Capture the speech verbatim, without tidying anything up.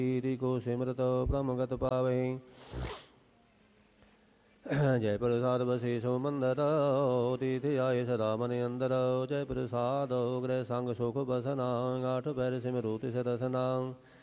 को सिमरत ब्रह्मगत पावहि। जय प्रसाद बसे सो मंदर तीर्थ आए सदा मन अंदर। जय प्रसाद ग्रह संग सुख बसना आठ पैर सिमरु तिस रसना।